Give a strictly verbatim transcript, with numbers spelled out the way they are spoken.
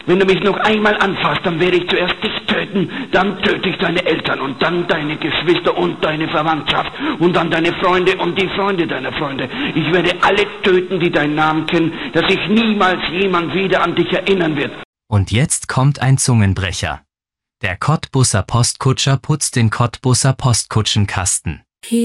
Wenn du mich noch einmal anfasst, dann werde ich zuerst dich töten, dann töte ich deine Eltern und dann deine Geschwister und deine Verwandtschaft und dann deine Freunde und die Freunde deiner Freunde. Ich werde alle töten, die deinen Namen kennen, dass sich niemals jemand wieder an dich erinnern wird. Und jetzt kommt ein Zungenbrecher. Der Cottbuser Postkutscher putzt den Cottbuser Postkutschenkasten.